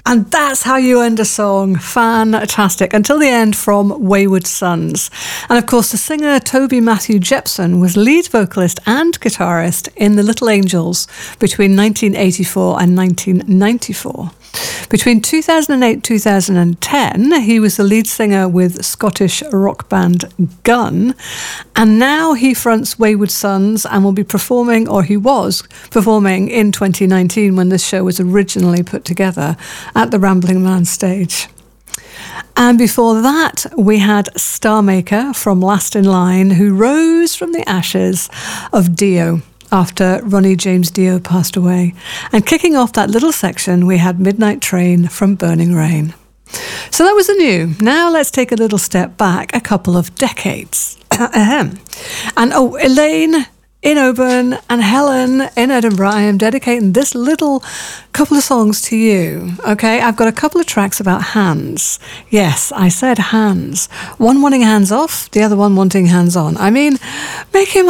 And that's how you end a song. Fantastic. Until the end from Wayward Sons. And of course, the singer Toby Matthew Jepson was lead vocalist and guitarist in The Little Angels between 1984 and 1994. Between 2008-2010, he was the lead singer with Scottish rock band Gun. And now he fronts Wayward Sons and will be performing, or he was performing in 2019 when this show was originally put together at the Rambling Man stage. And before that, we had Starmaker from Last in Line, who rose from the ashes of Dio after Ronnie James Dio passed away. And kicking off that little section, we had Midnight Train from Burning Rain. So that was the new. Now let's take a little step back a couple of decades. And Elaine in Oban and Helen in Edinburgh, I am dedicating this little couple of songs to you. Okay, I've got a couple of tracks about hands. Yes, I said hands. One wanting hands off, the other one wanting hands on. I mean, make him